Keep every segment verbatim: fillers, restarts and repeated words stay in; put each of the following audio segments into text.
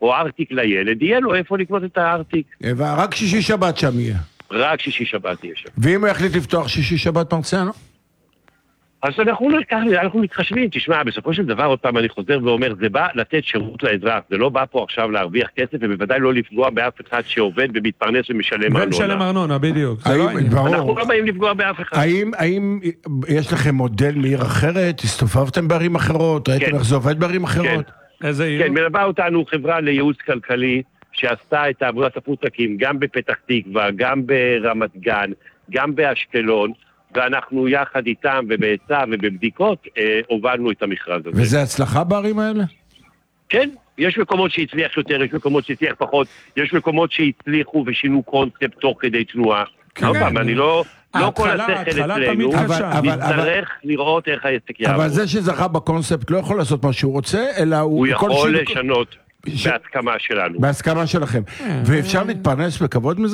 או ארטיק לילד, יהיה לו איפה לקנות את הארטיק. רק שישי שבת שם יהיה. רק שישי שבת יהיה שם. ואם הוא יחליט לפתוח שישי שבת מרציאנו? אז אנחנו, אנחנו מתחשבים, תשמע, בסופו של דבר, עוד פעם אני חוזר ואומר, זה בא לתת שירות לאזרח, זה לא בא פה עכשיו להרוויח כסף, ובוודאי לא לפגוע באף אחד שעובד ומתפרנס ומשלם ארנונה. ומשלם ארנונה, בדיוק. אנחנו לא באים לפגוע באף אחד. האם, האם יש לכם מודל מעיר אחרת? הסתובבתם בערים אחרות? ראיתם איך זה עובד בערים אחרות? איזה עיר? כן, מלווה אותנו חברה לייעוץ כלכלי, שעשתה את עבודת הפודטרקים, גם בפתח תקווה, גם ברמת גן, גם באשקלון, ואנחנו יחד איתם ובעצה ובבדיקות אה, הובלנו את המכרז הזה. וזה הצלחה בערים האלה? כן, יש מקומות שהצליח יותר, יש מקומות שהצליח פחות, יש מקומות שהצליחו ושינו קונספט תוך כדי תנועה. כן, לא פעם, אני לא... לא כל השכל אצלנו, נצטרך לראות איך העסק יעבור. אבל זה שזכה בקונספט לא יכול לעשות מה שהוא רוצה, אלא הוא... הוא יכול לשנות בהסכמה שלנו. בהסכמה שלכם. ואפשר להתפרנס בכבוד מזה?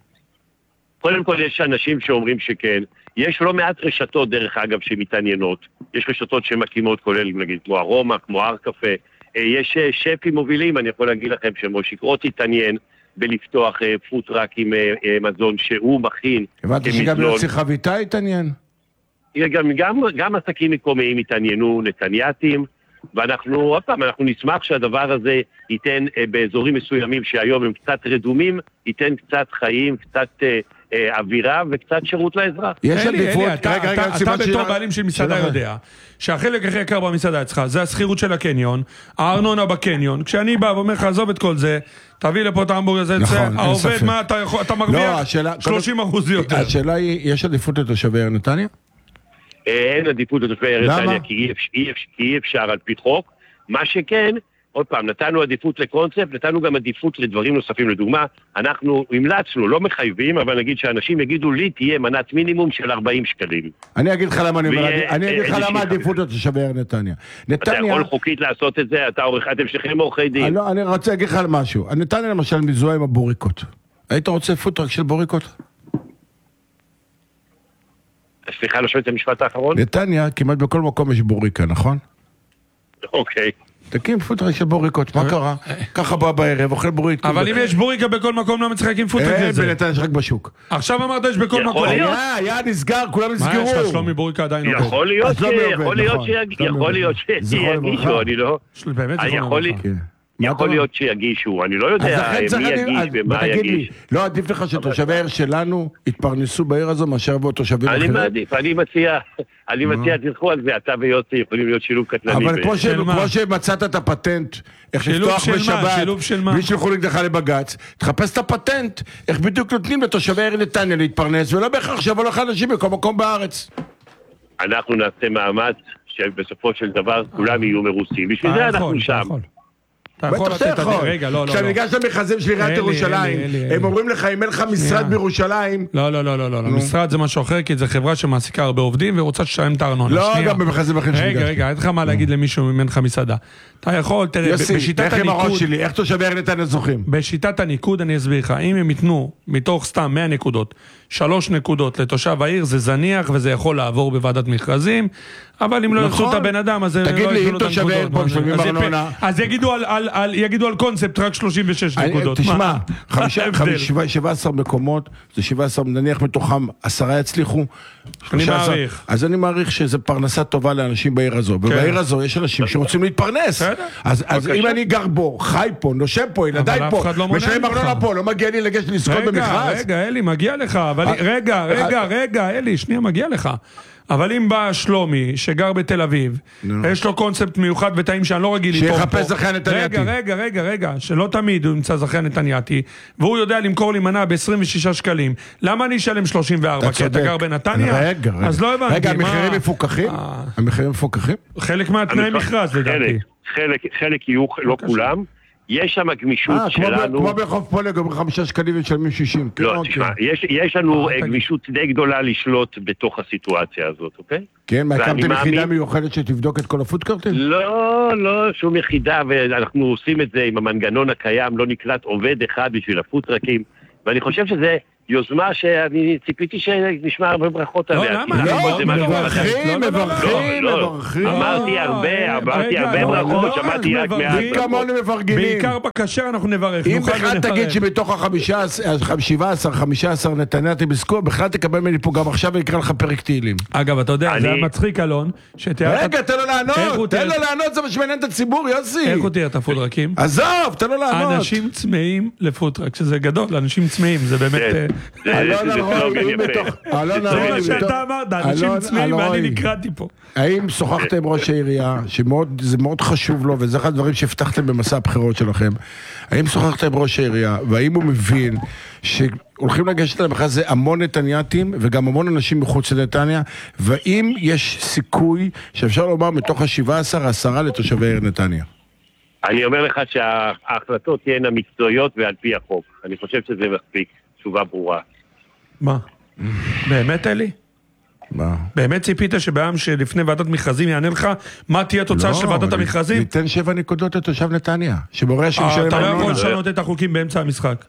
קודם כל יש אנשים שאומרים שכן. יש לא מעט רשתות, דרך אגב, שמתעניינות. יש רשתות שמקימות, כולל, נגיד, כמו ארומה, כמו הר קפה. יש שפים מובילים, אני יכול להגיד לכם, שמושיק רוט התעניין בלפתוח פוטרק עם מזון שהוא מכין. הבנתי שגם יוצא חביתה התעניין? גם, גם, גם עסקים מקומיים התעניינו, נתנייתים, ואנחנו, עוד פעם, אנחנו נשמח שהדבר הזה ייתן באזורים מסוימים שהיום הם קצת רדומים, ייתן קצת חיים, קצת... אווירה וקצת שירות לאזרח. יש עדיפות, אתה בתור בעלים של מסעדה יודע שהחלק הכי יקר במסעדה אצלך זה הסחירות של הקניון, הארנונה בקניון. כשאני בא ואומר לך עזוב את כל זה, תביא לפה את ההמבורגר הזה, העובד מה אתה מרוויח שלושים אחוז יותר. השאלה היא, יש עדיפות לתושבי נתניה? אין עדיפות לתושבי נתניה כי אי אפשר על פי חוק. מה שכן, עוד פעם, נתנו עדיפות לקונספט, נתנו גם עדיפות לדברים נוספים. לדוגמה, אנחנו המלצנו, לא מחייבים, אבל נגיד שאנשים יגידו לי, תהיה מנת מינימום של ארבעים שקלים. אני אגיד לך למה אני אומר, אני אגיד לך למה עדיפות לתושבי נתניה. אתה יכול חוקית לעשות את זה, אתה עורך, אתם שכם עורכי דין. לא, אני רוצה להגיד לך על משהו. נתניה למשל מזוהה עם הבוריקות. היית רוצה פוטרק של בוריקות? סליחה, לא שואל את המשפט האחרון? נתניה, כמעט בכל מקום יש בוריקה, נכון? אוקיי. תקים פוטרק של בוריקות, מה קרה? ככה בא בערב, אוכל בוריקות. אבל אם יש בוריקה בכל מקום, למה צריך להקים פוטרק לזה? אין, בנתניה יש רק בשוק. עכשיו אמרת יש בכל מקום. היה, היה נסגר, כולם נסגרו. מה יש לך, שלומי בוריקה עדיין עובד? יכול להיות שיגישו, אני לא... יכול להיות שיגישו, אני לא יודע מי יגיש ומה יגיש. לא עדיף לך שתושבי העיר שלנו יתפרנסו בעיר הזו מאשר בו תושבים אחרים? אני מעדיף, אני מציע, אני מציע תלכו על זה, אתה ויוסי יכולים להיות שילוב קטלני. אבל כמו שמצאת את הפטנט, איך לפתוח בשבת, בלי שלחו נגדך לבגץ, תחפש את הפטנט, איך בדיוק נותנים לתושבי העיר נתניה להתפרנס, ולא בהכרח שיבוא לך אנשים בכל מקום בארץ. אנחנו נעשה מאמץ שבסופו של דבר כולם יהיו מרוסים, בשביל זה אנחנו שם. בטח אתה יכול. כשאני ניגש למכרזים של עיריית ירושלים, הם אומרים לך, אם אין לך משרד בירושלים... לא, לא, לא, לא, לא. משרד זה משהו אחר, כי זו חברה שמעסיקה הרבה עובדים, ורוצה ששלם את הארנונה. לא, גם במכרזים אחרים שניגש. רגע, רגע, אין לך מה להגיד למישהו אם אין לך מסעדה. אתה יכול, תראה, בשיטת הניקוד... איך תושבי העיר נתניה זוכים? בשיטת הניקוד אני אסביר לך, אם הם ייתנו מתוך סתם מאה נקודות, שלוש נקודות לתושב העיר, זה זניח וזה יכול לעבור בוועדת מכרזים, אבל אם לא יחסו את הבן אדם, אז תגיד לי, אם תושבי העיר פה משלמים ארנונה... אז יגידו על קונספט רק שלושים ושש נקודות. תשמע, שבע עשרה מקומות, זה שבע עשרה, נניח מתוכם עשרה יצליחו. אני מעריך. אז אני מעריך שזה פרנסה טובה לאנשים בעיר הזו. ובעיר הזו יש אנשים שרוצים להתפרנס. אז אם אני גר בו, חי פה, נושם פה, ילדיי פה, משלם ארנונה פה, לא מגיע לי לגשת לזכות במכרז. רגע, אלי, מגיע לך. רגע, רגע, רגע, אלי, שנייה, מגיע לך. אבל אם בא שלומי, שגר בתל אביב, יש לו קונספט מיוחד וטעים שאני לא רגיל איתו. שיחפש זכיין נתנייתי. רגע, רגע, רגע, רגע, שלא תמיד הוא ימצא זכיין נתנייתי, והוא יודע למכור לי מנה ב-עשרים ושישה שקלים. למה אני אשלם שלושים וארבע? כי אתה גר בנתניה? רגע, רגע. אז לא הבנתי. רגע, המחירים מפוקחים? המחירים מפוקחים? חלק מהתנאי מכרז, לדעתי. חלק יהיו, לא כולם. יש שם גמישות שלנו... כמו ברחוב פולג, אומר חמישה שקלים ושלמים שישים. לא, תשמע, יש לנו גמישות די גדולה לשלוט בתוך הסיטואציה הזאת, אוקיי? כן, מה, הקמתם יחידה מיוחדת שתבדוק את כל הפודקארטים? לא, לא, שום יחידה, ואנחנו עושים את זה עם המנגנון הקיים, לא נקלט עובד אחד בשביל הפודטרקים, ואני חושב שזה יוזמה שאני ציפיתי שנשמע הרבה ברכות עליה. לא, למה? לא, מברכים, מברכים, מברכים. אמרתי הרבה, אמרתי הרבה ברכות, שמעתי רק מעט. מי כמונו מפרגנים. בעיקר בכשר אנחנו נברך. אם בכלל תגיד שבתוך ה-שבע עשרה חמישה עשר נתניה אתם יזכו, בכלל תקבל ממני פה גם עכשיו ויקרא לך פרק תהילים. אגב, אתה יודע, זה מצחיק אלון. רגע, תן לו לענות, תן לו לענות, זה מה שמעניין את הציבור, יוסי. איך הוא תראה את הפודרקים? עזוב, תן לו לענות. אנשים צמאים לפודרק, שזה גדול, אנשים צמאים, זה באמת... אלון אלרועי, זה מה שאתה אמרת, אנשים צמאים, ואני נקראתי פה. האם שוחחתם עם ראש העירייה, שזה מאוד חשוב לו, וזה אחד הדברים שהבטחתם במסע הבחירות שלכם, האם שוחחתם עם ראש העירייה, והאם הוא מבין שהולכים לגשת למחאה זה המון נתנייתים, וגם המון אנשים מחוץ לנתניה, והאם יש סיכוי שאפשר לומר מתוך ה-שבע עשרה, עשרה לתושבי העיר נתניה? אני אומר לך שההחלטות תהיינה מקצועיות ועל פי החוק. אני חושב שזה מספיק, תשובה ברורה. מה? באמת אלי? מה? באמת ציפית שבעם שלפני ועדת מכרזים יענה לך מה תהיה תוצאה של ועדת המכרזים? ניתן שבע נקודות לתושב נתניה, שבורא שמשלם אתה לא יכול לשנות את החוקים באמצע המשחק.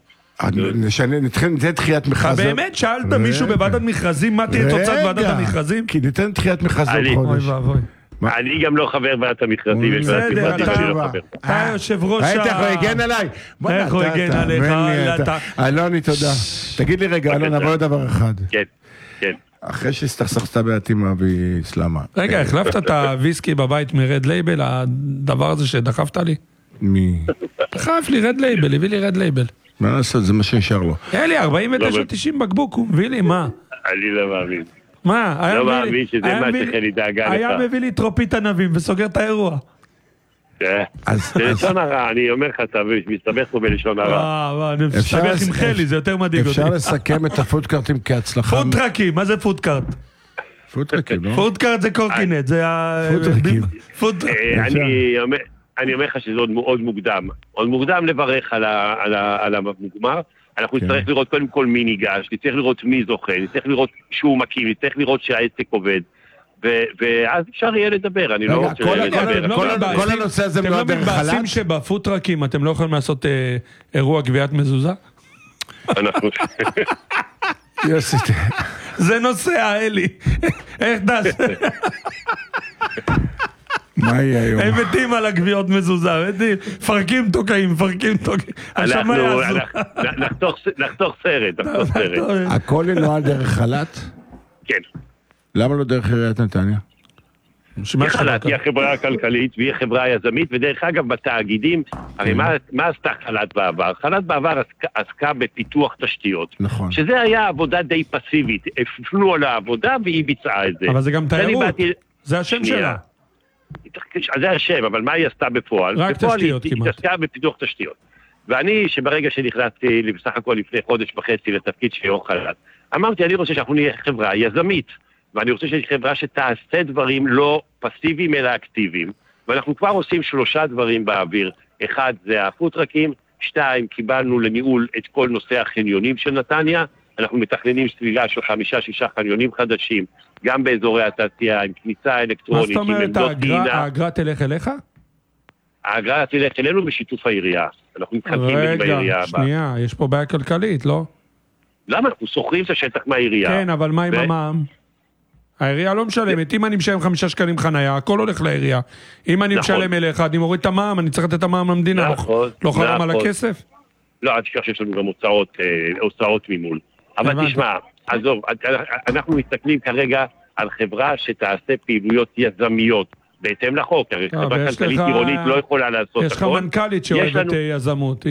ניתן דחיית מכרז. באמת שאלת מישהו בוועדת מכרזים מה תהיה תוצאת ועדת המכרזים? כי ניתן דחיית מכרז עוד חודש. אני גם לא חבר ועדת המכרזים. בסדר, אתה יושב ראש... היית איך הוא הגן עליי? איך הוא הגן עליך? אלוני, תודה. תגיד לי רגע, אלון, אבל עוד דבר אחד. כן, כן. אחרי שהסתכסכת בעתים אבי סלמה. רגע, החלפת את הוויסקי בבית מרד לייבל, הדבר הזה שדחפת לי? מי? דחף לי רד לייבל, הביא לי רד לייבל. מה לעשות, זה מה שנשאר לו. היה לי ארבעים ותשע תשעים בקבוק, הוא מביא לי, מה? אני לא מאמין. מה? לא מאמין שזה מה שחלי דאגה לך. היה מביא לי טרופית ענבים וסוגר את האירוע. זה לשון הרע, אני אומר לך, אתה מסתבך פה בלשון הרע. אני מסתבך עם חלי, זה יותר מדאיג אותי. אפשר לסכם את הפודקארטים כהצלחה. פודטרקים, מה זה פודקארט? פודטרקים, לא? פודקארט זה קורקינט, זה ה... פודטרקים. אני אומר לך שזה עוד מוקדם. עוד מוקדם לברך על המוגמר. אנחנו נצטרך לראות קודם כל מי ניגש, נצטרך לראות מי זוכה, נצטרך לראות שהוא מקים, נצטרך לראות שהעסק עובד, ואז אפשר יהיה לדבר, אני לא רוצה לדבר. כל הנושא הזה מאוד דרך חלט. אתם לא מתבאסים שבפוטרקים אתם לא יכולים לעשות אירוע גביית מזוזה? אנחנו... יוסי. זה נוסע, אלי. איך דס? מה יהיה היום? הם מתים על הגביעות מזוזה, מתים, פרקים תוקעים, פרקים תוקעים. אנחנו נחתוך סרט, נחתוך סרט. הכל ינוהל דרך חלט? כן. למה לא דרך עיריית נתניה? חלט היא החברה הכלכלית והיא החברה היזמית, ודרך אגב בתאגידים, הרי מה עשתה חלט בעבר? חלט בעבר עסקה בפיתוח תשתיות. נכון. שזה היה עבודה די פסיבית, הפנו על העבודה והיא ביצעה את זה. אבל זה גם תיירות, זה השם שלה. זה השם, אבל מה היא עשתה בפועל? רק תשתיות כמעט. היא עסקה בפיתוח תשתיות. ואני, שברגע שנכנסתי בסך הכל לפני חודש וחצי לתפקיד של יו"ר חלט, אמרתי, אני רוצה שאנחנו נהיה חברה יזמית, ואני רוצה שהיא חברה שתעשה דברים לא פסיביים אלא אקטיביים, ואנחנו כבר עושים שלושה דברים באוויר. אחד זה הפודטרקים, שתיים, קיבלנו לניהול את כל נושא החניונים של נתניה, אנחנו מתכננים סביבה של חמישה, שישה חניונים חדשים, גם באזורי התעשייה, עם כניסה אלקטרונית, עם עמדות טעינה. מה זאת אומרת, האגרה תלך אליך? האגרה תלך אלינו בשיתוף העירייה. אנחנו מתחלקים בעירייה. רגע, שנייה, יש פה בעיה כלכלית, לא? למה? אנחנו שוכרים את השטח מהעירייה. כן, אבל מה עם המע"מ? העירייה לא משלמת, אם אני משלם חמישה שקלים חנייה, הכל הולך לעירייה. אם אני משלם אליך, אני מוריד את המע"מ, אני צריך לתת את המע"מ למדינה. לא חרם על הכסף? לא, אל תשכח שיש לנו גם הוצאות ממול. אבל תשמע, עזוב, אנחנו מסתכלים כרגע על חברה שתעשה פעילויות יזמיות, בהתאם לחוק, הרי חברה כלכלית עירונית לא יכולה לעשות. יש לך מנכ"לית שאוהבת יזמות.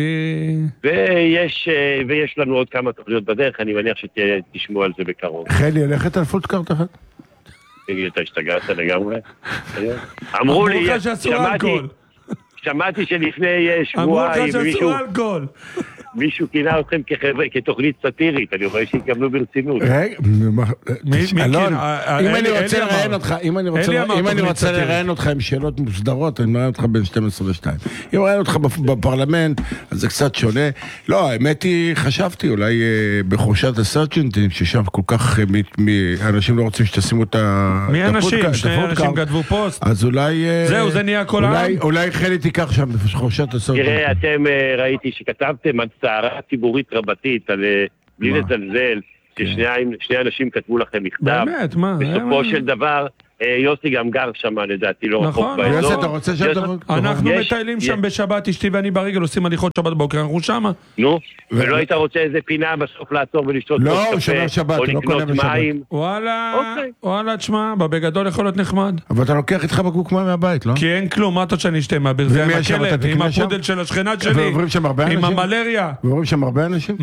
ויש לנו עוד כמה תוכניות בדרך, אני מניח שתשמעו על זה בקרוב. חלי, הלכת על פודקארט אחת? תגיד, אתה השתגעת לגמרי? אמרו לי, שמעתי שלפני שבועיים, אמרו לך שאסור אלכוהול. מישהו כינה אתכם כתוכנית סאטירית, אני רואה שהתקבלו ברצינות. רגע, אלון, אם אני רוצה לראיין אותך, אם אני רוצה לראיין אותך עם שאלות מוסדרות, אני מראיין אותך בין שתים עשרה ושתיים. אם מראיין אותך בפרלמנט, אז זה קצת שונה. לא, האמת היא, חשבתי, אולי בחורשת הסרג'נטים, ששם כל כך אנשים לא רוצים שתשימו את הפודקאסט. מי אנשים? שני אנשים כתבו פוסט. אז אולי... זהו, זה נהיה כל העם. אולי חלי תיקח שם בחורשת הסרג'נטים. תראה, אתם ראיתי שכתבתם על סערה ציבורית רבתית על בלי לזלזל, ששני אנשים כתבו לכם מכתב. באמת, מה? בסופו של דבר, יוסי גם גר שם, לדעתי, לא רחוק באזור. יוסי, אתה רוצה שם דבר? אנחנו מטיילים שם בשבת, אשתי ואני ברגל עושים הליכות שבת בוקר, אנחנו שמה. נו, ולא היית רוצה איזה פינה בסוף לעצור ולשתות קפה, או לקנות מים? וואלה, וואלה, תשמע, בגדול יכול להיות נחמד. אבל אתה לוקח איתך בקבוק מים מהבית, לא? כי אין כלום, מה אתה שאני אשתה מהברזל, עם הכלב, עם הפודל של השכנה שלי, עם המלריה. ועוברים שם הרבה אנשים?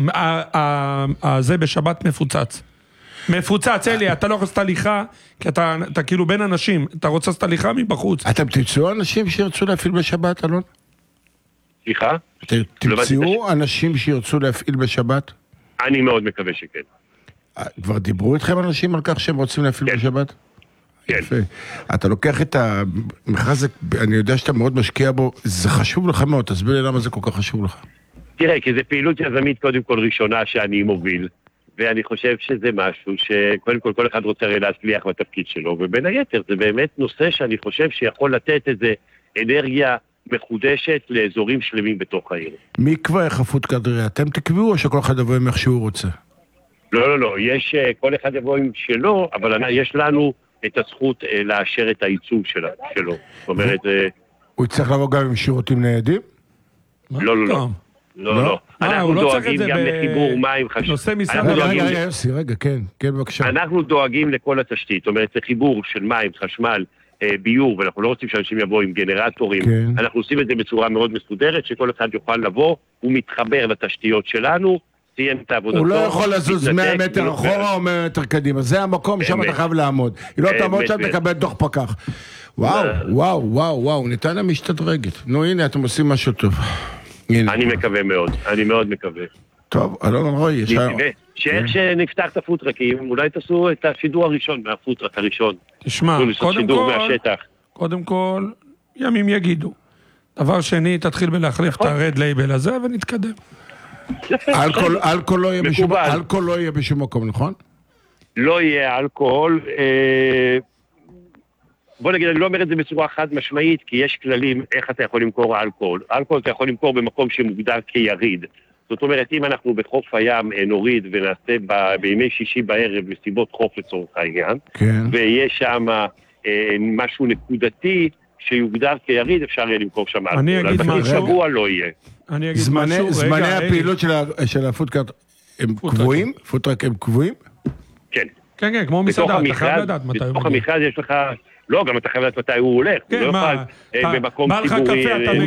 זה בשבת מפוצץ. מפוצץ, אלי, אתה לא רוצה תהליכה, כי אתה, אתה כאילו בין אנשים, אתה רוצה תהליכה מבחוץ. אתם תמצאו אנשים שירצו להפעיל בשבת, אלון? סליחה? תמצאו אנשים שירצו להפעיל בשבת? אני מאוד מקווה שכן. כבר דיברו איתכם אנשים על כך שהם רוצים להפעיל בשבת? כן. אתה לוקח את המכרז, אני יודע שאתה מאוד משקיע בו, זה חשוב לך מאוד, תסביר לי למה זה כל כך חשוב לך. תראה, כי זה פעילות יזמית קודם כל ראשונה שאני מוביל. ואני חושב שזה משהו שקודם כל כל אחד רוצה הרי להצליח בתפקיד שלו, ובין היתר זה באמת נושא שאני חושב שיכול לתת איזה אנרגיה מחודשת לאזורים שלמים בתוך העיר. מי יקבע איך הפודקאסט? אתם תקבעו או שכל אחד יבוא עם איך שהוא רוצה? לא, לא, לא, יש, כל אחד יבוא עם שלו, אבל יש לנו את הזכות לאשר את העיצוב שלו. זאת אומרת... הוא יצטרך לבוא גם עם שירותים ניידים? לא, לא, לא. לא, לא. אנחנו דואגים גם לחיבור מים חשמל. נושא משרד רגע, רגע, יוסי, רגע, כן, כן, בבקשה. אנחנו דואגים לכל התשתית, זאת אומרת, לחיבור של מים, חשמל, ביור, ואנחנו לא רוצים שאנשים יבואו עם גנרטורים. אנחנו עושים את זה בצורה מאוד מסודרת, שכל אחד יוכל לבוא, הוא מתחבר לתשתיות שלנו, סיים את העבודתו. הוא לא יכול לזוז מאה מטר אחורה או מאה מטר קדימה, זה המקום שם אתה חייב לעמוד. היא לא תעמוד שם, תקבל דוח פקח. וואו, וואו, וואו, וואו, ניתנה משתדרגת. נו, הנה, אתם עושים משהו טוב. אני מקווה מאוד, אני מאוד מקווה. טוב, אלון רוי, יש... שאיך שנפתח את הפוטרקים, אולי תעשו את השידור הראשון מהפוטרק הראשון. תשמע, קודם כל, קודם כל, ימים יגידו. דבר שני, תתחיל בלהחליף את הרד לייבל הזה ונתקדם. אלכוהול לא יהיה בשום מקום, נכון? לא יהיה אלכוהול. בוא נגיד, אני לא אומר את זה בצורה חד משמעית, כי יש כללים איך אתה יכול למכור אלכוהול. אלכוהול אתה יכול למכור במקום שמוגדר כיריד. זאת אומרת, אם אנחנו בחוף הים נוריד ונעשה ב, בימי שישי בערב מסיבות חוף לצורך העניין, כן. ויש שם אה, משהו נקודתי שיוגדר כיריד, אפשר יהיה למכור שם אלכוהול. אני אגיד משהו. שבוע לא יהיה. אני אגיד זמני, משהו. זמני רגע, הפעילות של, של הפודקאסט הם קבועים? פודטראק הם קבועים? כן. כן, כן, כמו מסעדה, אתה חייב לדעת מתי הוא מגיע. בתוך המכרז יש לך... לא, גם אתה חייב לדעת מתי הוא הולך. כן, מה? במקום ציבורי...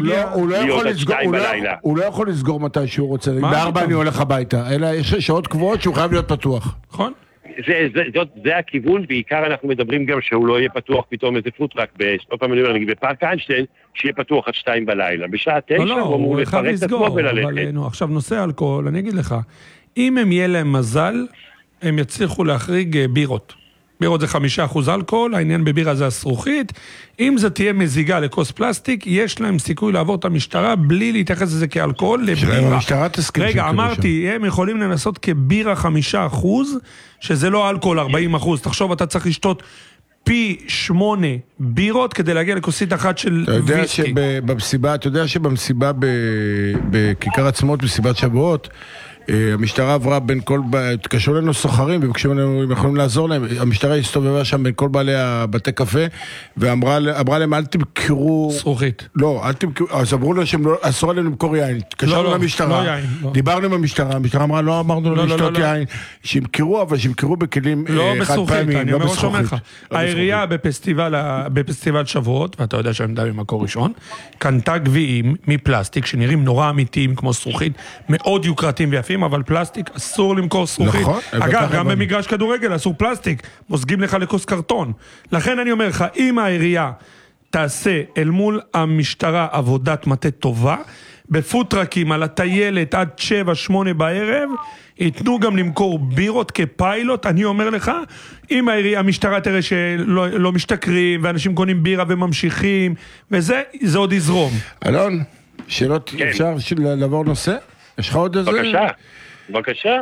הוא לא יכול לסגור מתי שהוא רוצה. בארבע אני הולך הביתה. אלא יש שעות קבועות שהוא חייב להיות פתוח. נכון? זה הכיוון, בעיקר אנחנו מדברים גם שהוא לא יהיה פתוח פתאום איזה פוטרק, עוד פעם אני אומר, נגיד בפארק איינשטיין, שיהיה פתוח עד שתיים בלילה. בשעה תשע הוא אמור לפרק את עצמו וללכת. עכשיו נושא אלכוהול, אני אגיד לך, אם הם יהיה להם מזל, הם יצליחו להחריג בירות. בירות זה חמישה אחוז אלכוהול, העניין בבירה זה הסרוכית, אם זה תהיה מזיגה לכוס פלסטיק, יש להם סיכוי לעבור את המשטרה בלי להתייחס לזה כאלכוהול לבירה. רגע, אמרתי, הם יכולים לנסות כבירה חמישה אחוז, שזה לא אלכוהול ארבעים אחוז, תחשוב, אתה צריך לשתות פי שמונה בירות כדי להגיע לכוסית אחת של ויסקי. שבמסיבה, אתה יודע שבמסיבה בכיכר עצמות, במסיבת שבועות, המשטרה עברה בין כל, התקשרו לנו סוחרים ובקשו לנו אם יכולים לעזור להם, המשטרה הסתובבה שם בין כל בעלי הבתי קפה ואמרה להם אל תמכרו סרוכית, לא, אל תמכרו, אז אמרו לו שהם אסור עלינו למכור יין, התקשרנו למשטרה, דיברנו עם המשטרה, המשטרה אמרה לא אמרנו לו לשתות יין, שימכרו אבל שימכרו בכלים חד פעמים, לא בסרוכית. העירייה בפסטיבל שבועות, ואתה יודע שהם מדברים ממקור ראשון, קנתה גביעים מפלסטיק שנראים נורא אמיתיים כמו סרוכית, מאוד יוקרתיים ויפים, אבל פלסטיק אסור למכור סרוכית. נכון, אגב, גם במגרש כדורגל אסור פלסטיק, מוסגים לך לכוס קרטון. לכן אני אומר לך, אם העירייה תעשה אל מול המשטרה עבודת מטה טובה, בפוטרקים על הטיילת עד שבע שמונה בערב, ייתנו גם למכור בירות כפיילוט. אני אומר לך, אם העירייה, המשטרה תראה שלא לא משתכרים, ואנשים קונים בירה וממשיכים, וזה, זה עוד יזרום. אלון, שאלות, כן. אפשר לעבור נושא? יש לך עוד איזה? בבקשה, בבקשה.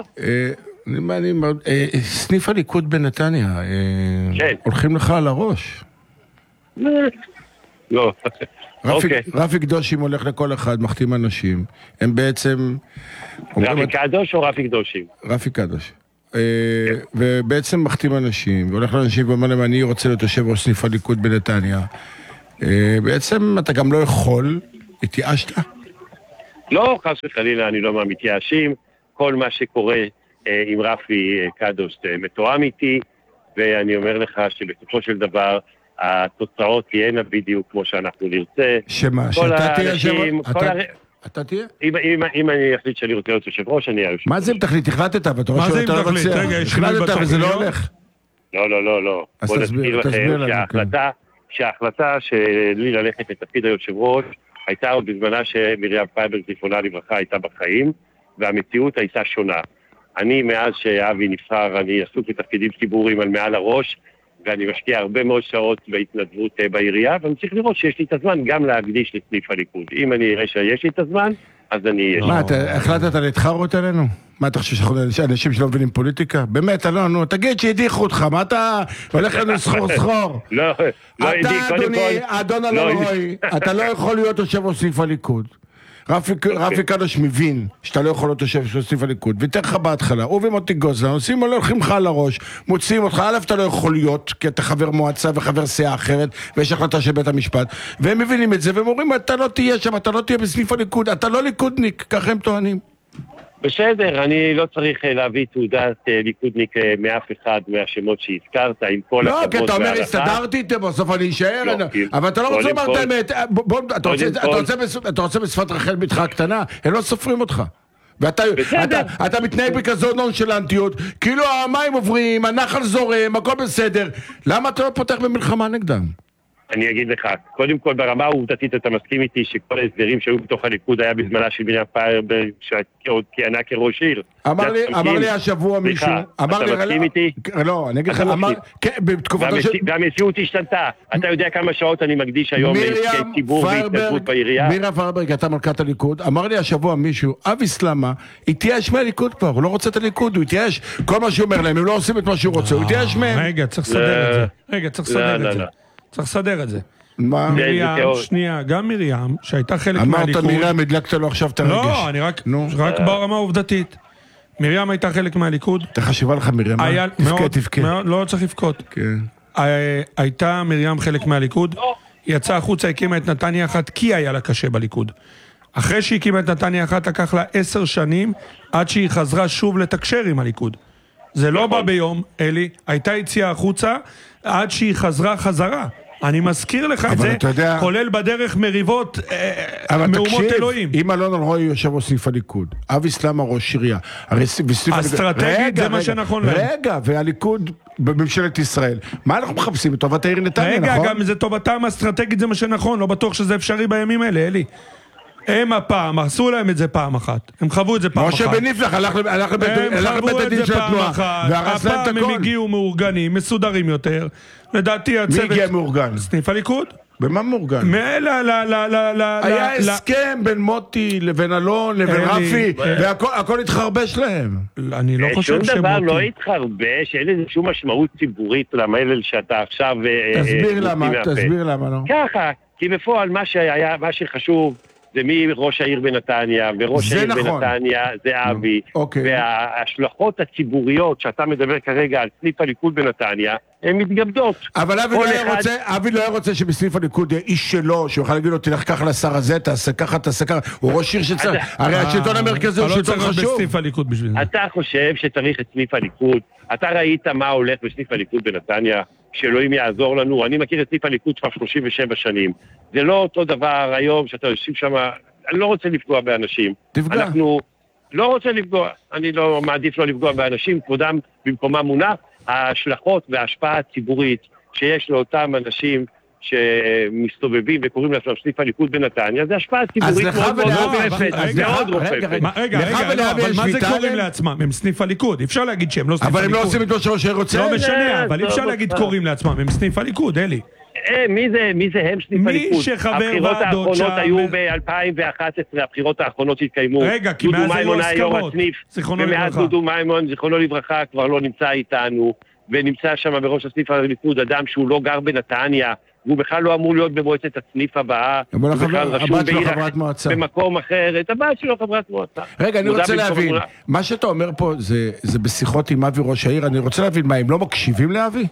סניף הליכוד בנתניה, הולכים לך על הראש. לא. רפי קדושים הולך לכל אחד, מחתים אנשים. הם בעצם... רפי קדוש או רפי קדושים? רפי קדוש. ובעצם מחתים אנשים, והולך לאנשים ואומר להם, אני רוצה להיות יושב ראש סניף הליכוד בנתניה. בעצם אתה גם לא יכול, התייאשת? לא, חס וחלילה, אני לא מהמתייאשים. כל מה שקורה עם רפי קדוש מתואם איתי, ואני אומר לך שבסופו של דבר, התוצאות תהיינה בדיוק כמו שאנחנו נרצה. שמה? שאתה תהיה יושב ראש? אתה תהיה? אם אני אחליט שאני רוצה להיות יושב ראש, אני אהיה יושב ראש. מה זה אם תחליט? החלטת, ואתה רואה שאתה לא רוצה. החלטת וזה לא הולך. לא, לא, לא, לא. בוא נסביר לכם שההחלטה שלי ללכת לתפקיד היושב ראש, הייתה עוד בזמנה שמרים פיירברג זיכרונה לברכה הייתה בחיים, והמציאות הייתה שונה. אני, מאז שאבי נבחר, אני עסוק בתפקידים ציבוריים על מעל הראש, ואני משקיע הרבה מאוד שעות בהתנדבות בעירייה, ואני צריך לראות שיש לי את הזמן גם להקדיש לסניף הליכוד. אם אני אראה שיש לי את הזמן, אז אני... מה, אתה החלטת להתחרות עלינו? מה אתה חושב שאנחנו אנשים שלא מבינים פוליטיקה? באמת, לא, נו, תגיד שהדיחו אותך, מה אתה הולך לנו סחור סחור? לא, לא הדיח, קודם כל... אתה, אדוני, אדון אלון רועי, אתה לא יכול להיות יושב ראש סניף הליכוד. רפי קדוש מבין שאתה לא יכול להיות יושב ראש סניף הליכוד, ויתר לך בהתחלה, הוא ומוטי גוזלן, עושים הולכים לך על הראש, מוציאים אותך, א' אתה לא יכול להיות, כי אתה חבר מועצה וחבר סיעה אחרת, ויש החלטה של בית המשפט, והם מבינים את זה, והם אומרים, אתה לא תהיה שם, אתה לא תהיה בסניף הליכוד, אתה לא ליכודניק, ככה הם טוענים. בסדר, אני לא צריך להביא תעודת ליכודניק מאף אחד מהשמות שהזכרת, עם כל הכבוד וההלכה. לא, כי אתה אומר, הסתדרתי איתם, בסוף אני אשאר, אבל אתה לא רוצה לומר את האמת, אתה רוצה בשפת רחל בתך הקטנה, הם לא סופרים אותך. ואתה מתנהג בכזו נונשלנטיות, כאילו המים עוברים, הנחל זורם, הכל בסדר, למה אתה לא פותח במלחמה נגדם? אני אגיד לך, קודם כל ברמה העובדתית אתה מסכים איתי שכל ההסדרים שהיו בתוך הליכוד היה בזמנה של מרים פיירברג שעוד כיהנה כראש עיר. אמר לי השבוע מישהו, אתה מסכים איתי? לא, אני אגיד לך, והמציאות השתנתה. אתה יודע כמה שעות אני מקדיש היום לציבור והתנדבות בעירייה? מרים פיירברג הייתה מלכת הליכוד, אמר לי השבוע מישהו, אבי סלמה, התייאש מהליכוד כבר, הוא לא רוצה את הליכוד, הוא התייאש, כל מה שהוא אומר להם, הם לא עושים את מה שהוא רוצה, הוא התייאש מהם. רגע, צריך לסדר את זה. רגע, צריך לסדר את זה. צריך לסדר את זה. מה? מרים, שנייה, גם מרים, שהייתה חלק מהליכוד... אמרת מרים, הדלקת לו עכשיו את הרגש. לא, אני רק, רק ברמה העובדתית. מרים הייתה חלק מהליכוד. אתה חשיבה לך מרים, תפקה, תפקה. לא צריך לבכות. כן. הייתה מרים חלק מהליכוד, היא יצאה החוצה, הקימה את נתניה אחת, כי היה לה קשה בליכוד. אחרי שהיא הקימה את נתניה אחת, לקח לה עשר שנים, עד שהיא חזרה שוב לתקשר עם הליכוד. זה לא בא ביום, אלי, הייתה יציאה החוצה, עד שהיא חזרה חזרה. אני מזכיר לך את זה, יודע... כולל בדרך מריבות מהומות אלוהים. אם אלון אלרועי יושב ראש סניף הליכוד, אבי סלמה ראש עירייה, אסטרטגית זה מה שנכון להם. רגע, והליכוד בממשלת ישראל, מה אנחנו מחפשים? טובת העיר נתניה, נכון? רגע, גם זה טובתם אסטרטגית זה מה שנכון, לא בטוח שזה אפשרי בימים האלה, אלי. הם הפעם, עשו להם את זה פעם אחת. הם חוו את זה פעם אחת. משה בניפלח, הלך לבית הדין של התנועה, והרס להם את הכל. הפעם הם הגיעו מאורגנים, מסודרים יותר. לדעתי הצוות... מי הגיע מאורגן? סניף הליכוד. במה מאורגן? היה הסכם בין מוטי לבין אלון לבין רפי, והכל התחרבש להם. אני לא חושב שמוטי... שום דבר לא התחרבש, אין איזה שום משמעות ציבורית למלל שאתה עכשיו... תסביר למה, תסביר למה, לא? ככה, כי בפועל מה שהיה, מה שחשוב... זה מי ראש העיר בנתניה, וראש העיר נכון. בנתניה זה אבי, אוקיי. וההשלכות הציבוריות שאתה מדבר כרגע על סניף הליכוד בנתניה, הן מתגמדות. אבל אבי לא, אחד... רוצה, אבי לא היה רוצה שבסניף הליכוד יהיה איש שלו, שהוא יוכל להגיד לו, תלך ככה לשר הזה, תעשה ככה, תעשה ככה, הוא ראש עיר שצריך, הרי השלטון המרכזי הוא שלטון חשוב. אתה חושב שצריך את סניף הליכוד, אתה ראית מה הולך בסניף הליכוד בנתניה, שאלוהים יעזור לנו, אני מכיר את סניף הליכוד כבר שלושים ושבע שנים, זה לא אותו דבר היום שאתה יושב שם, אני לא רוצה לפגוע באנשים. תפגע. אנחנו לא רוצה לפגוע, אני לא מעדיף לא לפגוע באנשים, כבודם במקומם מונח, ההשלכות וההשפעה הציבורית שיש לאותם אנשים שמסתובבים וקוראים לעצמם סניף הליכוד בנתניה, זה השפעה ציבורית מאוד מאוד רופפת, מאוד רופפת. רגע, רגע, אבל מה זה קוראים לעצמם? הם סניף הליכוד, אפשר להגיד שהם לא סניף הליכוד. אבל הם לא עושים את מה שראש העיר רוצה? לא משנה, אבל אפשר להגיד קוראים לעצמם, הם סניף הליכוד, אלי. מי זה, מי זה הם סניף הליכוד? מי שחבר הבחירות האחרונות היו ב-אלפיים ואחת עשרה, הבחירות האחרונות שהתקיימו. רגע, כי מאז היו הסכמות. ומאז דודו מימון, זיכרונו לברכה, כבר לא נמצא איתנו, ונמצא שם בראש הסניף הליכוד אדם שהוא לא גר בנתניה, והוא בכלל לא אמור להיות במועצת הסניף הבאה, הוא בכלל רשום במקום אחר, את הבת שלו חברת מועצה. רגע, אני רוצה להבין, מה שאתה אומר פה זה בשיחות עם אבי ראש העיר, אני רוצה להבין מה, הם לא מקשיבים לאבי?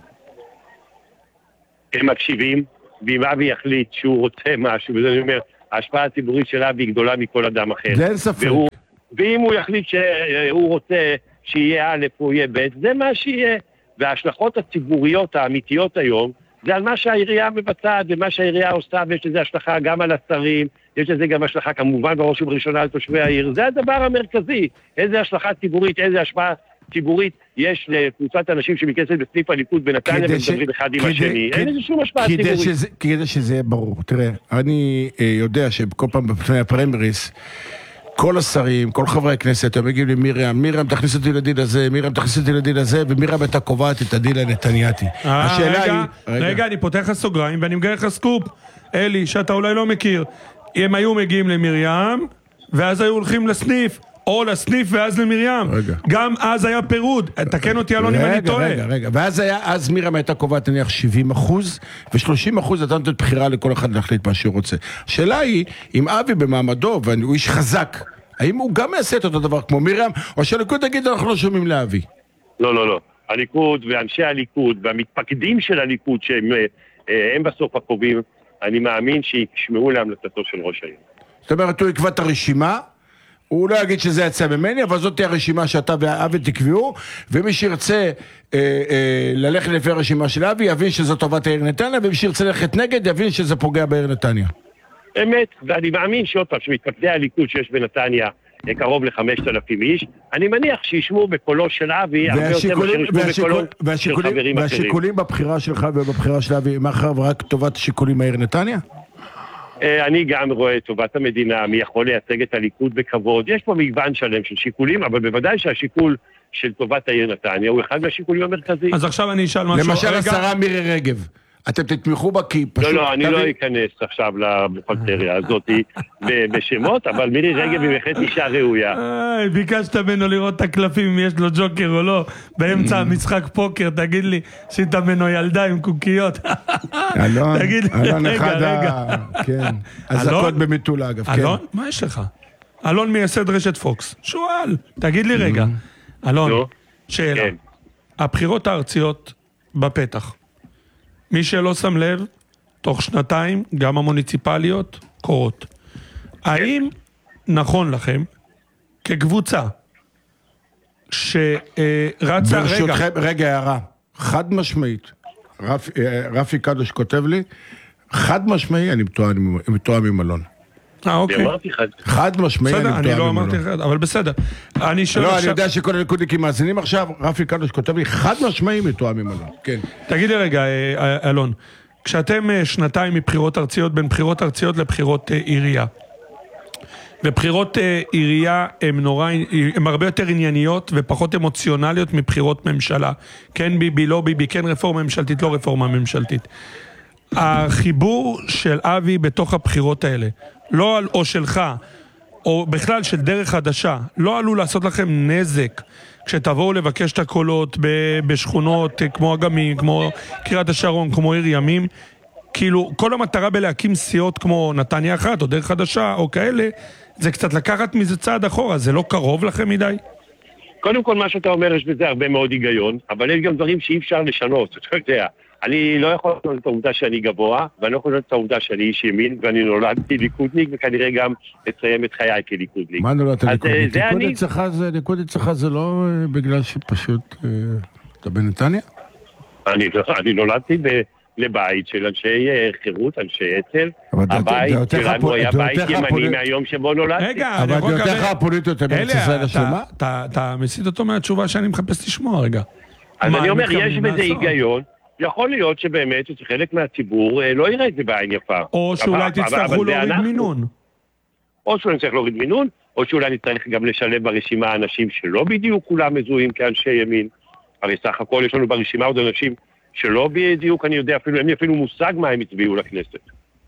הם מקשיבים, ואם אבי יחליט שהוא רוצה משהו, וזה אני אומר, ההשפעה הציבורית של אבי היא גדולה מכל אדם אחר. זה אין ספק. ואם הוא יחליט שהוא רוצה שיהיה א' או יהיה ב', זה מה שיהיה. וההשלכות הציבוריות האמיתיות היום, זה על מה שהעירייה מבצעת, ומה שהעירייה עושה, ויש לזה השלכה גם על השרים, יש לזה גם השלכה כמובן בראש ובראשונה על תושבי העיר. זה הדבר המרכזי. איזה השלכה ציבורית, איזה השפעה ציבורית יש לקבוצת אנשים שמתכנסת בסניף הליכוד בנתניה ומדברים אחד עם השני. אין איזה שום השפעה ציבורית. כדי שזה יהיה ברור. תראה, אני יודע שכל פעם בפני הפריימריס, כל השרים, כל חברי הכנסת, הם מגיעים למירם, מירם תכניס אותי לדיל הזה, מירם תכניס אותי לדיל הזה, ומירם הייתה קובעת את הדיל הנתניאתי. השאלה היא... רגע, אני פותח לך סוגריים ואני מגלה לך סקופ, אלי, שאתה אולי לא מכיר. הם היו מגיעים למירם, ואז היו הולכים לסניף, או לסניף ואז למרים. גם אז היה פירוד. תקן אותי אלון אם אני טועה. רגע, רגע. ואז היה, אז מירם הייתה קובעת נניח שבעים אחוז, ו-שלושים אחוז אתה נותנת בחירה לכל אחד להחליט מה שהוא רוצה. השאלה היא, אם אבי במעמדו, והוא איש חזק, האם הוא גם יעשה את אותו דבר כמו מירם, או שהליכוד תגיד אנחנו לא שומעים לאבי? לא, לא, לא. הליכוד ואנשי הליכוד והמתפקדים של הליכוד, שהם הם בסוף הקובעים, אני מאמין שישמעו להמלצתו של ראש העיר. זאת אומרת, הוא יקבע את הרשימה, הוא לא יגיד שזה יצא ממני, אבל זאת תהיה הרשימה שאתה ואבי תקביעו, ומי שירצה אה, אה, ללכת לפי הרשימה של אבי, יבין שזו טובת העיר נתניה, ומי שירצה ללכת נגד, יבין שזה פוגע בעיר נתניה. אמת, ואני מאמין שעוד פעם, שמתפקדי הליכוד שיש בנתניה, קרוב ל-חמשת אלפים איש, אני מניח שישמעו בקולו של אבי, הרבה יותר מאשר ישמעו בקולו של חברים אחרים. והשיקולים בבחירה שלך ובבחירה של אבי, מאחר ורק טובת השיקולים מהעיר נתניה? אני גם רואה את טובת המדינה, מי יכול לייצג את הליכוד בכבוד. יש פה מגוון שלם של שיקולים, אבל בוודאי שהשיקול של טובת העיר נתניה הוא אחד מהשיקולים המרכזיים. אז עכשיו אני אשאל משהו. למשל השרה מירי רגב. אתם תתמכו בה כי פשוט... לא, לא, אני לא אכנס עכשיו לבוכלטריה הזאת בשמות, אבל מירי רגב היא בהחלט אישה ראויה. ביקשת ממנו לראות את הקלפים אם יש לו ג'וקר או לא, באמצע המשחק פוקר, תגיד לי, עשית ממנו ילדה עם קוקיות. אלון, אלון אחד ה... כן. הזקות במטולה, אגב. אלון, מה יש לך? אלון מייסד רשת פוקס. שואל, תגיד לי רגע. אלון, שאלה. הבחירות הארציות בפתח. מי שלא שם לב, תוך שנתיים, גם המוניציפליות קורות. האם נכון לכם, כקבוצה, שרצה... ברשותכם, רגע הערה, חד משמעית, רפי קדוש כותב לי, חד משמעי, אני מתואם עם אלון. אה, אוקיי. חד משמעי, אני מתואם עם אלון. אני לא אמרתי אחד, אבל בסדר. לא, אני יודע שכל הליכודניקים מאזינים עכשיו, רפי קדוש כותב לי, חד משמעי מתואם עם אלון. כן. תגיד לי רגע, אלון, כשאתם שנתיים מבחירות ארציות, בין בחירות ארציות לבחירות עירייה, ובחירות עירייה הן נורא, הן הרבה יותר ענייניות ופחות אמוציונליות מבחירות ממשלה. כן ביבי, לא ביבי, כן רפורמה ממשלתית, לא רפורמה ממשלתית. החיבור של אבי בתוך הבחירות האלה, לא על או שלך, או בכלל של דרך חדשה, לא עלול לעשות לכם נזק כשתבואו לבקש את הקולות בשכונות כמו אגמים, כמו קריית השרון, כמו עיר ימים. כאילו, כל המטרה בלהקים סיעות כמו נתניה אחת או דרך חדשה או כאלה, זה קצת לקחת מזה צעד אחורה, זה לא קרוב לכם מדי? קודם כל מה שאתה אומר יש בזה הרבה מאוד היגיון, אבל יש גם דברים שאי אפשר לשנות, אתה יודע. אני לא יכול לתת את העובדה שאני גבוה, ואני לא יכול לתת את העובדה שאני איש ימין, ואני נולדתי ליכודניק, וכנראה גם אסיים את חיי כליכודניק. מה נולדת ליכודניק? ליכוד אצלך זה לא בגלל שפשוט אתה בנתניה? אני נולדתי לבית של אנשי חירות, אנשי אצ"ל. הבית שלנו היה בית ימני מהיום שבו נולדתי. רגע, אבל דעותיך הפוליטיות הם בארץ ישראל השלמה? אתה מסית אותו מהתשובה שאני מחפש לשמוע רגע. אז אני אומר, יש בזה היגיון. יכול להיות שבאמת שחלק מהציבור לא יראה את זה בעין יפה. או שאולי תצטרכו להוריד מינון. או שאולי נצטרך להוריד מינון, או שאולי נצטרך גם לשלב ברשימה אנשים שלא בדיוק כולם מזוהים כאנשי ימין. הרי סך הכל יש לנו ברשימה עוד אנשים שלא בדיוק, אני יודע אפילו, אין לי אפילו מושג מה הם הצביעו לכנסת.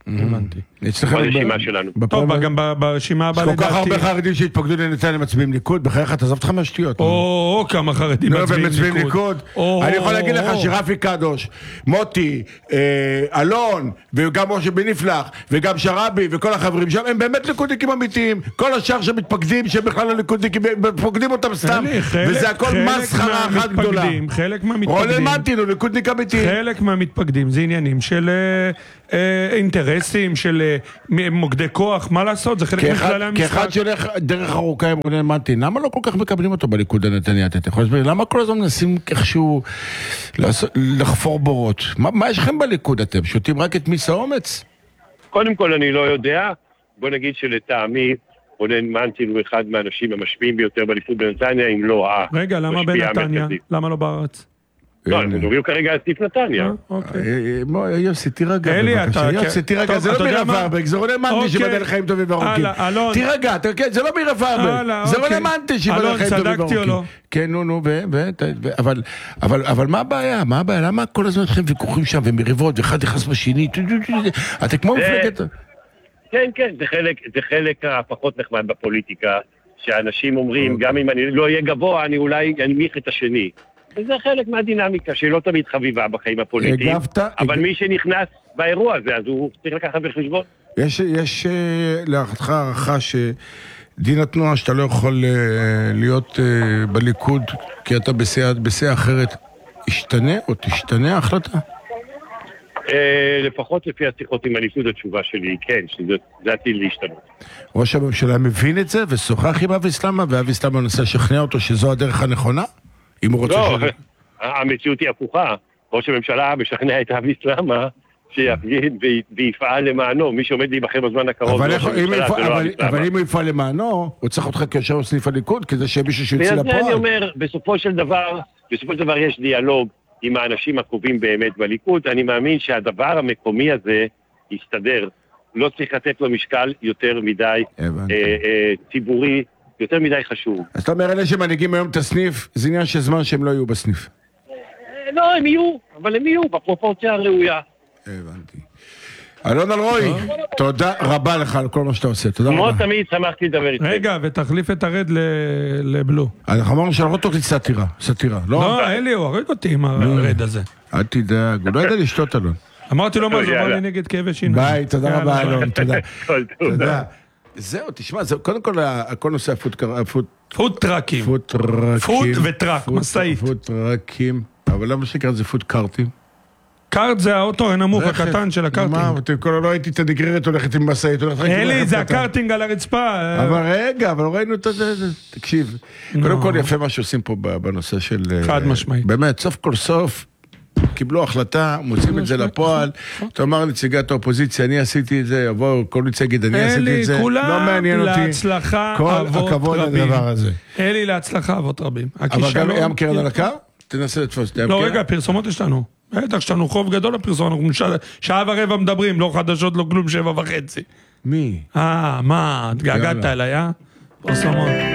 הבנתי. ברשימה שלנו. טוב, גם ברשימה הבאה לדעתי. יש כל כך הרבה חרדים שהתפקדו לנתניה מצביעים ליכוד, בחייך תעזוב אותך מהשטויות. או, כמה חרדים מצביעים ליכוד. אני יכול להגיד לך שרפי קדוש, מוטי, אלון, וגם משה בנפלח, וגם שרבי, וכל החברים שם, הם באמת ליכודניקים אמיתיים. כל השאר שמתפקדים, שהם בכלל לא ליכודניקים, פוקדים אותם סתם, וזה הכל מסחרה אחת גדולה. חלק מהמתפקדים. רונן מנטין הוא ליכודניק אמיתי. חלק מהמתפקדים זה עניינים של אינטרסים, של מוקדי כוח, מה לעשות? זה חלק מכללי המשחק. כאחד שהולך דרך ארוכה עם רונן מנטין, למה לא כל כך מקבלים אותו בליכוד הנתניה? אתה יכול להסביר, למה כל הזמן מנסים איכשהו לחפור בורות? מה יש לכם בליכוד אתם? שותים רק את מיס האומץ? קודם כל אני לא יודע, בוא נגיד שלטעמי רונן מנטין הוא אחד מהאנשים המשפיעים ביותר בליכוד בנתניה, אם לא ה... רגע, למה בנתניה? למה לא בארץ? לא, אנחנו מדברים כרגע על סטיף נתניה. יוסי, תירגע. יוסי, תירגע, זה לא מירה פרברג, זה רונן מנטין שבדל לחיים טובים וארוכים. תירגע, זה לא מירה פרברג, זה רונן מנטין שבדל לחיים טובים וארוכים. כן, נו, נו, אבל מה הבעיה? מה הבעיה? למה כל הזמן אתכם ויכוחים שם ומריבות ואחד נכנס בשני? אתה כמו מפלגת... כן, כן, זה חלק הפחות נחמד בפוליטיקה, שאנשים אומרים, גם אם אני לא אהיה גבוה, אני אולי אנמיך את השני. וזה חלק מהדינמיקה שלא תמיד חביבה בחיים הפוליטיים, אבל מי שנכנס באירוע הזה, אז הוא צריך לקחת בחשבון. יש להערכתך הערכה שדין התנועה שאתה לא יכול להיות בליכוד כי אתה בסיעה אחרת, ישתנה או תשתנה ההחלטה? לפחות לפי השיחות עם הליכוד התשובה שלי היא כן, שזה עתיד להשתנות. ראש הממשלה מבין את זה ושוחח עם אבי סלמה, ואבי סלמה מנסה לשכנע אותו שזו הדרך הנכונה? לא, המציאות היא הפוכה. ראש הממשלה משכנע את אבי סלמה שיפגין ויפעל למענו. מי שעומד להיבחר בזמן הקרוב. אבל אם הוא יפעל למענו, הוא צריך אותך כאשר הוא סניף הליכוד, כדי שמישהו שיוצא לפועל. אני אומר, בסופו של דבר, בסופו של דבר יש דיאלוג עם האנשים הקובעים באמת בליכוד. אני מאמין שהדבר המקומי הזה יסתדר. לא צריך לתת לו משקל יותר מדי ציבורי, יותר מדי חשוב. אז אתה אומר, אלה שמנהיגים היום את הסניף, זה עניין של זמן שהם לא יהיו בסניף. לא, הם יהיו, אבל הם יהיו בפרופורציה הראויה. הבנתי. אלון אלרועי, תודה רבה לך על כל מה שאתה עושה, תודה רבה. כמו תמיד, שמחתי לדבר איתך. רגע, ותחליף את הרד לבלו. אנחנו אמרנו שאנחנו לא תוכנית סאטירה, סאטירה, לא? לא, אלי, הוא הרגע אותי עם הרד הזה. אל תדאג, הוא לא ידע לשתות, אלון. אמרתי לו מה, זה אומר לי נגד כאבי שיניים. ביי, תודה רבה, אלון, תודה. תודה. זהו, תשמע, זה קודם כל, הכל נושא הפוד טראקים. פוד טראקים. פוד וטראק, מסעית. פוד טראקים. אבל למה שקרה זה פוד קארטים? קארט זה האוטו הנמוך הקטן של הקארטינג. מה, לא ראיתי את הנגררת הולכת עם מסעית. אלי, זה הקארטינג על הרצפה. אבל רגע, אבל לא ראינו את זה. תקשיב, קודם כל יפה מה שעושים פה בנושא של... חד משמעית. באמת, סוף כל סוף. קיבלו החלטה, מוצאים את זה לפועל, אתה אומר נציגת האופוזיציה, אני עשיתי את זה, יבואו, כל נציג יגיד, אני עשיתי את זה, לא מעניין אותי, להצלחה אבות רבים. אלי, להצלחה אבות רבים. אבל גם ים קרן על הקו? תנסה לתפוס. לא, רגע, פרסומות יש לנו. בטח, יש לנו חוב גדול לפרסומות, אנחנו שעה ורבע מדברים, לא חדשות, לא כלום, שבע וחצי. מי? אה, מה, התגעגעת אליי, אה? פרסומות.